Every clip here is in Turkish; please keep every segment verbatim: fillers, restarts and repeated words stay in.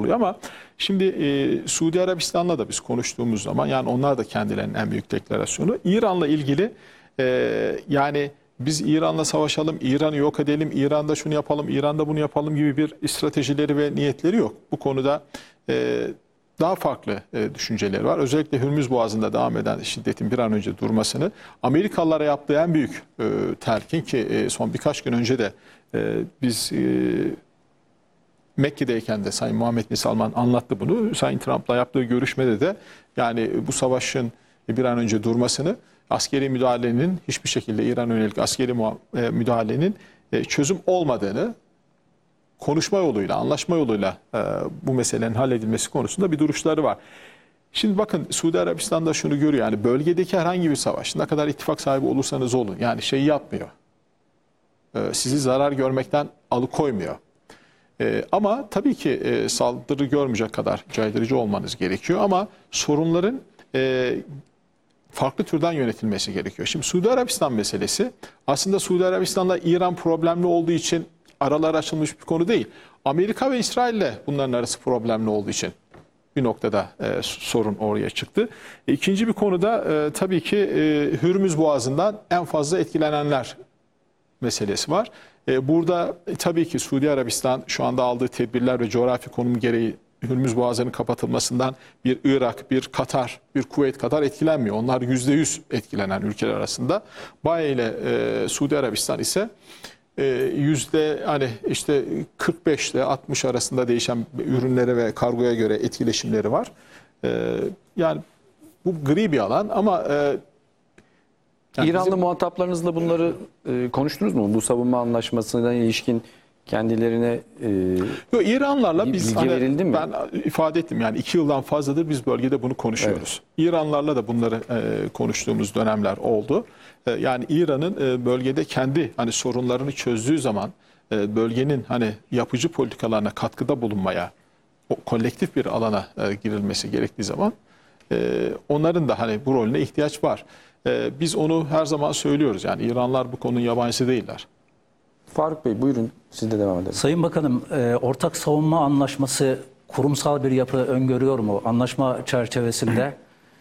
oluyor ama şimdi e, Suudi Arabistan'la da biz konuştuğumuz zaman yani onlar da kendilerinin en büyük deklarasyonu İran'la ilgili e, yani biz İran'la savaşalım, İran'ı yok edelim, İran'da şunu yapalım, İran'da bunu yapalım gibi bir stratejileri ve niyetleri yok. Bu konuda e, daha farklı e, düşünceleri var. Özellikle Hürmüz Boğazı'nda devam eden şiddetin bir an önce durmasını, Amerikalılara yaptığı en büyük e, telkin ki e, son birkaç gün önce de e, biz e, Mekke'deyken de Sayın Muhammed Bin Salman anlattı bunu. Sayın Trump'la yaptığı görüşmede de yani bu savaşın bir an önce durmasını, askeri müdahalenin hiçbir şekilde İran'a yönelik askeri müdahalenin çözüm olmadığını, konuşma yoluyla, anlaşma yoluyla bu meselenin halledilmesi konusunda bir duruşları var. Şimdi bakın Suudi Arabistan'da şunu görüyor yani bölgedeki herhangi bir savaş ne kadar ittifak sahibi olursanız olun yani şeyi yapmıyor. Sizi zarar görmekten alıkoymuyor. Ee, ama tabii ki e, saldırı görmeyecek kadar caydırıcı olmanız gerekiyor ama sorunların e, farklı türden yönetilmesi gerekiyor. Şimdi Suudi Arabistan meselesi aslında Suudi Arabistan'la İran problemli olduğu için aralar açılmış bir konu değil. Amerika ve İsrail'le bunların arası problemli olduğu için bir noktada e, sorun oraya çıktı. E, ikinci bir konuda e, tabii ki e, Hürmüz Boğazı'ndan en fazla etkilenenler meselesi var. Burada tabii ki Suudi Arabistan şu anda aldığı tedbirler ve coğrafi konum gereği Hürmüz Boğazı'nın kapatılmasından bir Irak, bir Katar, bir Kuveyt kadar etkilenmiyor. Onlar yüzde yüz etkilenen ülkeler arasında. Baye ile e, Suudi Arabistan ise e, yüzde hani işte kırk beş ile altmış arasında değişen ürünlere ve kargoya göre etkileşimleri var. E, yani bu gri bir alan ama e, Yani İranlı bizim... muhataplarınızla bunları e, konuştunuz mu? Bu savunma anlaşmasına ilişkin kendilerine e, Yok, İranlarla biz hani, verildi mi? Ben ifade ettim yani iki yıldan fazladır biz bölgede bunu konuşuyoruz. Evet. İranlarla da bunları e, konuştuğumuz dönemler oldu. E, yani İran'ın e, bölgede kendi hani sorunlarını çözdüğü zaman e, bölgenin hani yapıcı politikalarına katkıda bulunmaya, o kolektif bir alana e, girilmesi gerektiği zaman e, onların da hani bu rolüne ihtiyaç var. Biz onu her zaman söylüyoruz. Yani İranlar bu konunun yabancısı değiller. Faruk Bey buyurun siz de devam edelim. Sayın Bakanım, ortak savunma anlaşması kurumsal bir yapı öngörüyor mu? Anlaşma çerçevesinde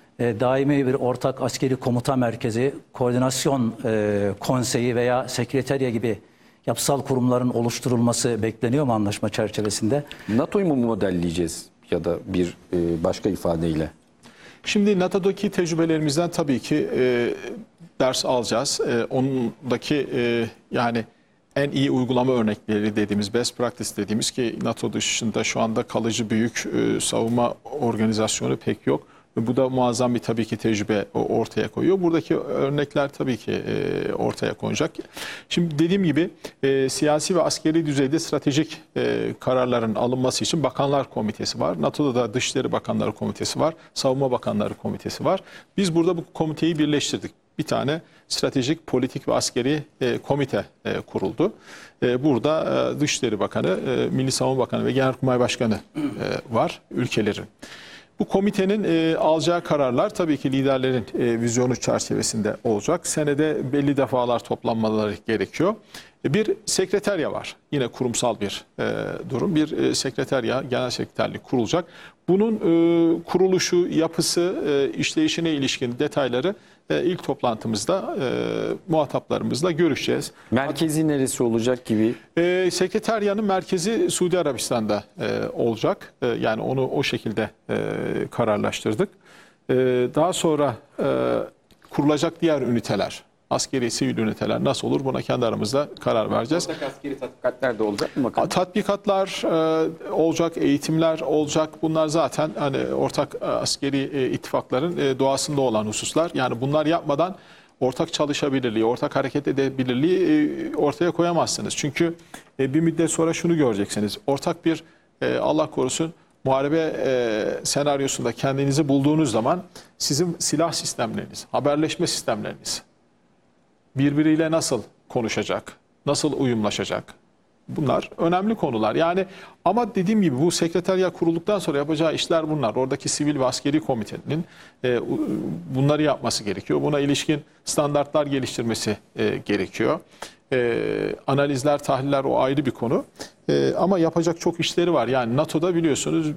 daimi bir ortak askeri komuta merkezi, koordinasyon konseyi veya sekreterya gibi yapısal kurumların oluşturulması bekleniyor mu anlaşma çerçevesinde? NATO'yu mu modelleyeceğiz ya da bir başka ifadeyle? Şimdi NATO'daki tecrübelerimizden tabii ki e, ders alacağız. E, ondaki e, yani en iyi uygulama örnekleri dediğimiz, best practice dediğimiz ki NATO dışında şu anda kalıcı büyük e, savunma organizasyonu pek yok. Bu da muazzam bir tabii ki tecrübe ortaya koyuyor. Buradaki örnekler tabii ki e, ortaya konacak. Şimdi dediğim gibi e, siyasi ve askeri düzeyde stratejik e, kararların alınması için Bakanlar Komitesi var. NATO'da da Dışişleri Bakanları Komitesi var. Savunma Bakanları Komitesi var. Biz burada bu komiteyi birleştirdik. Bir tane stratejik, politik ve askeri e, komite e, kuruldu. E, burada e, Dışişleri Bakanı, e, Milli Savunma Bakanı ve Genelkurmay Başkanı e, var ülkelerin. Bu komitenin e, alacağı kararlar tabii ki liderlerin e, vizyonu çerçevesinde olacak. Senede belli defalar toplanmaları gerekiyor. E, bir sekreterya var. Yine kurumsal bir e, durum. Bir e, sekreterya, genel sekreterlik kurulacak. Bunun e, kuruluşu, yapısı, e, işleyişine ilişkin detayları e, ilk toplantımızda e, muhataplarımızla görüşeceğiz. Merkezi neresi olacak gibi? E, sekreteryanın merkezi Suudi Arabistan'da e, olacak. E, yani onu o şekilde e, kararlaştırdık. E, daha sonra e, kurulacak diğer üniteler, askeri sivil üniteler nasıl olur buna kendi aramızda karar vereceğiz. Ortak askeri tatbikatlar da olacak mı bakalım? Tatbikatlar e, olacak, eğitimler olacak. Bunlar zaten hani ortak askeri e, ittifakların e, doğasında olan hususlar. Yani bunlar yapmadan ortak çalışabilirliği, ortak hareket edebilirliği e, ortaya koyamazsınız. Çünkü e, bir müddet sonra şunu göreceksiniz. Ortak bir e, Allah korusun muharebe e, senaryosunda kendinizi bulduğunuz zaman sizin silah sistemleriniz, haberleşme sistemleriniz birbiriyle nasıl konuşacak, nasıl uyumlaşacak? Bunlar önemli konular. Yani ama dediğim gibi bu sekreterya kurulduktan sonra yapacağı işler bunlar. Oradaki sivil ve askeri komitenin e, bunları yapması gerekiyor. Buna ilişkin standartlar geliştirmesi e, gerekiyor. E, analizler, tahliller o ayrı bir konu. E, ama yapacak çok işleri var. Yani NATO'da biliyorsunuz